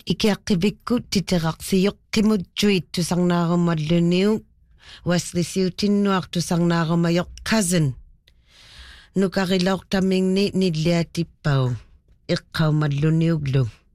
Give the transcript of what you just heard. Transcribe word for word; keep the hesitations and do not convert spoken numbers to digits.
ikiaqqivikku titeraqsiyoq qimutsuit tusarnaarumalluниу waslisiutinnuaq tusarnaarumayoq cousin nukarilaortamingni nilliatippau iqqaumalluniuglu